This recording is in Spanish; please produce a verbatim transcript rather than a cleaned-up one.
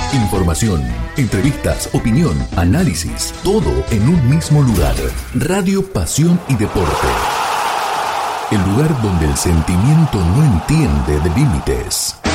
Información, entrevistas, opinión, análisis, todo en un mismo lugar. Radio Pasión y Deporte. El lugar donde el sentimiento no entiende de límites.